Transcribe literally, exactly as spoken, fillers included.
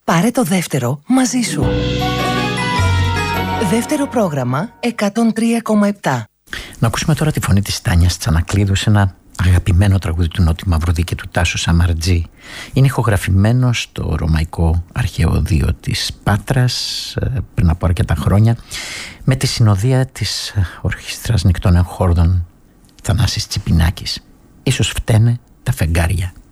Πάρε το δεύτερο μαζί σου. Δεύτερο πρόγραμμα εκατόν τρία κόμμα επτά. Να ακούσουμε τώρα τη φωνή της Τάνιας Τσανακλείδου σε ένα αγαπημένο τραγούδι του Νότι Μαυρουδή και του Τάσου Σαμαρτζή. Είναι ηχογραφημένο στο Ρωμαϊκό Αρχαιοδείο της Πάτρας πριν από αρκετά χρόνια, με τη συνοδεία της Ορχήστρας Νικτών Εγχόρδων Θανάσης Τσιπινάκης. Ίσως φταίνε τα φεγγάρια.